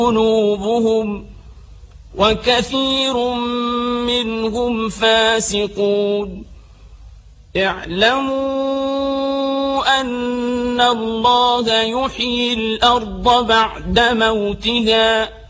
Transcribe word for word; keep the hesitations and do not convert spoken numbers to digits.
قلوبهم وكثير منهم فاسقون. اعلموا أن الله يحيي الأرض بعد موتها